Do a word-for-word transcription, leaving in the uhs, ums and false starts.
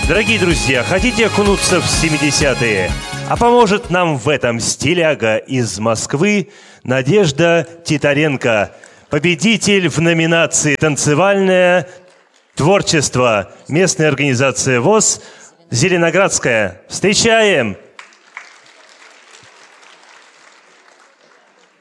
Дорогие друзья, хотите окунуться в семидесятые? А поможет нам в этом стиляга из Москвы Надежда Титаренко, победитель в номинации «Танцевальное творчество». Местная организация ВОС «Зеленоградская». Встречаем!